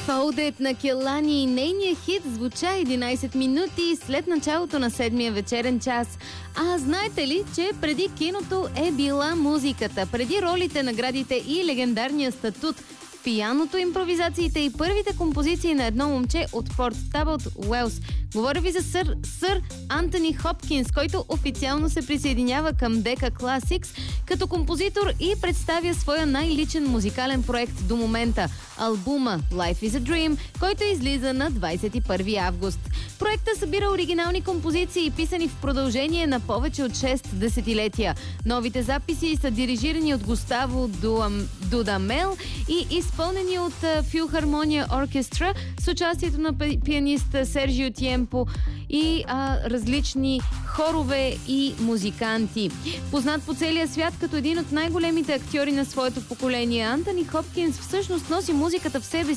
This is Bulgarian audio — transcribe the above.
Folded на Келани и нейният хит звуча 11 минути след началото на 7-я вечерен час. А знаете ли, че преди киното е била музиката, преди ролите, наградите и легендарния статут, пияното, импровизациите и първите композиции на едно момче от Порт Талбот, Уелс. Говоря ви за сър Антони Хопкинс, който официално се присъединява към Decca Classics като композитор и представя своя най-личен музикален проект до момента – албума Life is a Dream, който излиза на 21 август. Проектът събира оригинални композиции, писани в продължение на повече от 6 десетилетия. Новите записи са дирижирани от Густаво Дудамел и изпълнени от Филхармония Оркестра с участието на пианист Сержио Тиемпо и различни хорове и музиканти. Познат по целия свят като един от най-големите актьори на своето поколение, Антони Хопкинс всъщност носи музиката в себе си